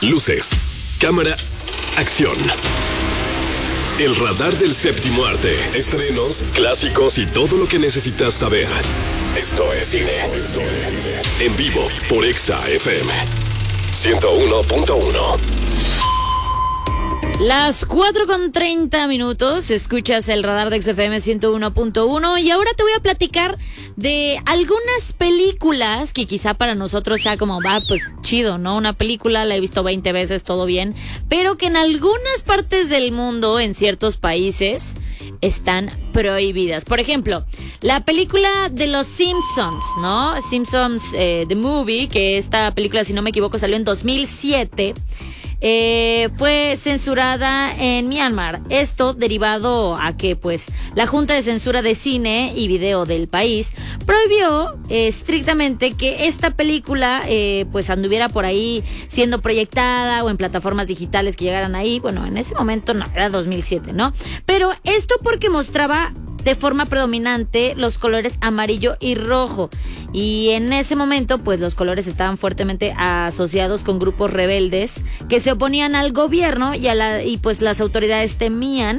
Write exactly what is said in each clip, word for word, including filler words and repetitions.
Luces, cámara, acción. El radar del séptimo arte. Estrenos, clásicos y todo lo que necesitas saber. Esto es cine. Esto es cine. En vivo por Exa F M ciento uno punto uno. Las cuatro con treinta minutos, escuchas el radar de X F M ciento uno punto uno y ahora te voy a platicar de algunas películas que quizá para nosotros sea como, va, pues chido, ¿no? Una película la he visto veinte veces, todo bien, pero que en algunas partes del mundo, en ciertos países, están prohibidas. Por ejemplo, la película de los Simpsons, ¿no? Simpsons, eh, The Movie, que esta película, si no me equivoco, salió en dos mil siete. Eh, fue censurada en Myanmar. Esto derivado a que pues la Junta de Censura de Cine y Video del país prohibió eh, estrictamente que esta película eh, pues anduviera por ahí siendo proyectada o en plataformas digitales que llegaran ahí. Bueno, en ese momento no, era dos mil siete, ¿no? Pero esto porque mostraba de forma predominante los colores amarillo y rojo. Y en ese momento, pues los colores estaban fuertemente asociados con grupos rebeldes que se oponían al gobierno y, a la, y pues las autoridades temían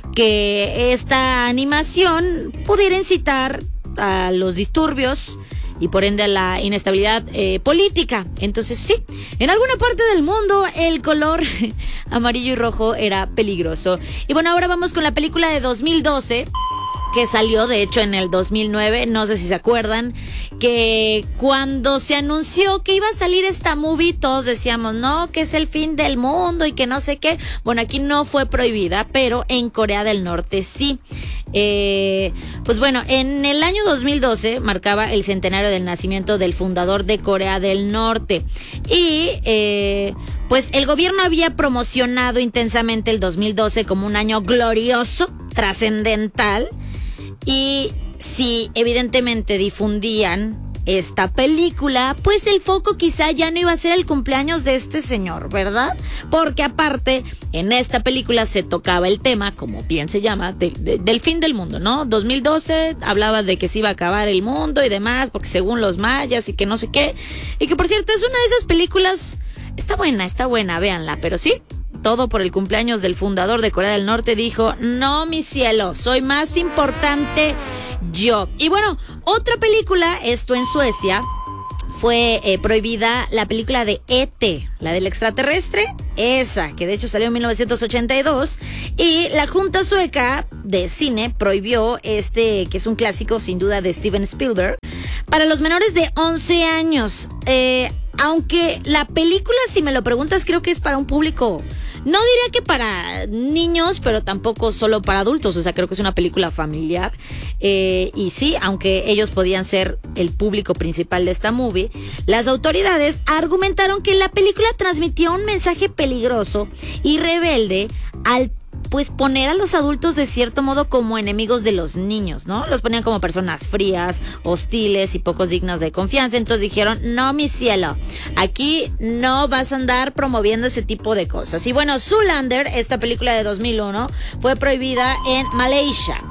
que esta animación pudiera incitar a los disturbios y por ende a la inestabilidad eh, política. Entonces sí, en alguna parte del mundo el color amarillo y rojo era peligroso. Y bueno, ahora vamos con la película de dos mil doce, que salió de hecho en el dos mil nueve, no sé si se acuerdan, que cuando se anunció que iba a salir esta movie, todos decíamos, no, que es el fin del mundo y que no sé qué. Bueno, aquí no fue prohibida, pero en Corea del Norte sí. Eh, pues bueno, en el año dos mil doce marcaba el centenario del nacimiento del fundador de Corea del Norte y eh, pues el gobierno había promocionado intensamente el dos mil doce como un año glorioso, trascendental. Y si evidentemente difundían esta película, pues el foco quizá ya no iba a ser el cumpleaños de este señor, ¿verdad? Porque aparte, en esta película se tocaba el tema, como bien se llama, de, de, del fin del mundo, ¿no? dos mil doce hablaba de que se iba a acabar el mundo y demás, porque según los mayas y que no sé qué. Y que por cierto, es una de esas películas, está buena, está buena, véanla, pero sí, todo por el cumpleaños del fundador de Corea del Norte, dijo, no, mi cielo, soy más importante yo. Y bueno, otra película, esto en Suecia, fue eh, prohibida la película de E T, la del extraterrestre, esa, que de hecho salió en mil novecientos ochenta y dos, y la Junta Sueca de Cine prohibió este, que es un clásico sin duda de Steven Spielberg, para los menores de once años. Eh, aunque la película, si me lo preguntas, creo que es para un público, no diría que para niños, pero tampoco solo para adultos. O sea, creo que es una película familiar. Eh, y sí, aunque ellos podían ser el público principal de esta movie, las autoridades argumentaron que la película transmitía un mensaje peligroso y rebelde al pues poner a los adultos de cierto modo como enemigos de los niños, ¿no? Los ponían como personas frías, hostiles y pocos dignas de confianza. Entonces dijeron, no, mi cielo, aquí no vas a andar promoviendo ese tipo de cosas. Y bueno, Zoolander, esta película de dos mil uno, fue prohibida en Malaysia.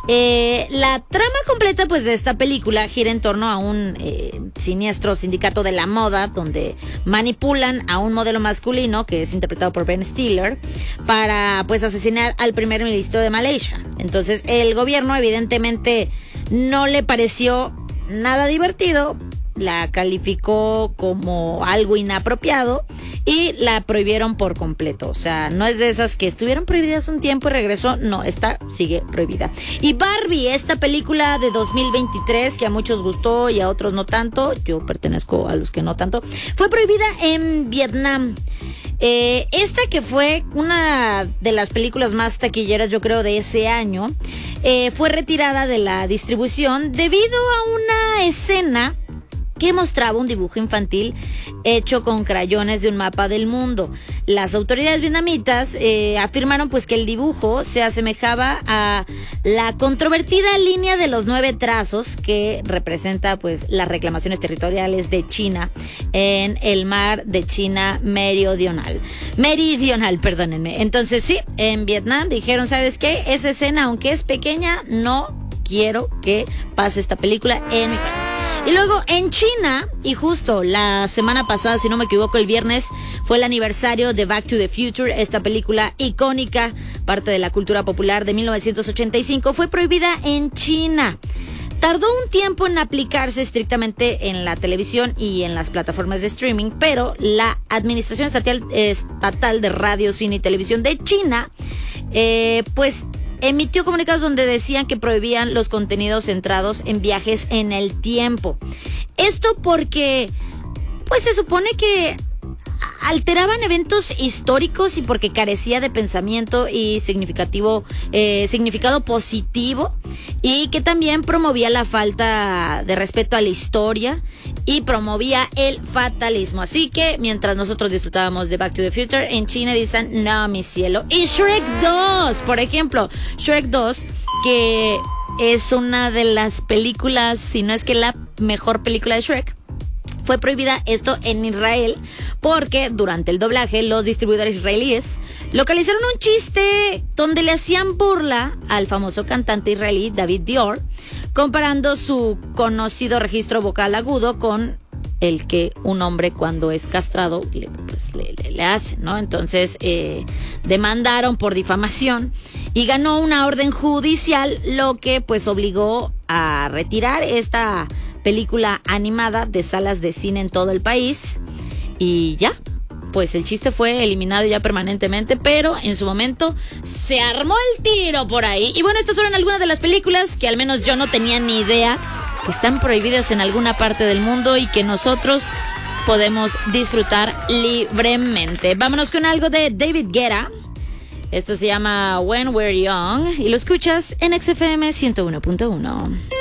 Eh, la trama completa pues de esta película gira en torno a un eh, siniestro sindicato de la moda donde manipulan a un modelo masculino que es interpretado por Ben Stiller para pues asesinar al primer ministro de Malaysia. Entonces el gobierno evidentemente no le pareció nada divertido, la calificó como algo inapropiado y la prohibieron por completo. O sea, no es de esas que estuvieron prohibidas un tiempo y regresó. No, esta sigue prohibida. Y Barbie, esta película de dos mil veintitrés que a muchos gustó y a otros no tanto, yo pertenezco a los que no tanto, fue prohibida en Vietnam. Eh, esta que fue una de las películas más taquilleras, yo creo, de ese año, eh, fue retirada de la distribución debido a una escena que mostraba un dibujo infantil hecho con crayones de un mapa del mundo. Las autoridades vietnamitas eh, afirmaron pues que el dibujo se asemejaba a la controvertida línea de los nueve trazos que representa pues las reclamaciones territoriales de China en el mar de China meridional. Meridional, perdónenme. Entonces sí, en Vietnam dijeron, ¿sabes qué? Esa escena, aunque es pequeña, no quiero que pase esta película en mi país. Y luego en China, y justo la semana pasada, si no me equivoco, el viernes, fue el aniversario de Back to the Future, esta película icónica, parte de la cultura popular de mil novecientos ochenta y cinco, fue prohibida en China. Tardó un tiempo en aplicarse estrictamente en la televisión y en las plataformas de streaming, pero la Administración Estatal, Estatal de Radio, Cine y Televisión de China, eh, pues emitió comunicados donde decían que prohibían los contenidos centrados en viajes en el tiempo. Esto porque, pues se supone que alteraban eventos históricos y porque carecía de pensamiento y significativo, eh, significado positivo, y que también promovía la falta de respeto a la historia y promovía el fatalismo. Así que mientras nosotros disfrutábamos de Back to the Future, en China dicen no, mi cielo. Y Shrek dos, por ejemplo, Shrek dos, que es una de las películas, si no es que la mejor película de Shrek, fue prohibida esto en Israel porque durante el doblaje los distribuidores israelíes localizaron un chiste donde le hacían burla al famoso cantante israelí David Dior, comparando su conocido registro vocal agudo con el que un hombre cuando es castrado le, pues, le, le, le hace, ¿no? Entonces eh, demandaron por difamación y ganó una orden judicial, lo que pues obligó a retirar esta película animada de salas de cine en todo el país. Y ya, pues el chiste fue eliminado ya permanentemente, pero en su momento se armó el tiro por ahí. Y bueno, estas fueron algunas de las películas que al menos yo no tenía ni idea que están prohibidas en alguna parte del mundo y que nosotros podemos disfrutar libremente. Vámonos con algo de David Guetta. Esto se llama When We're Young y lo escuchas en X F M ciento uno punto uno.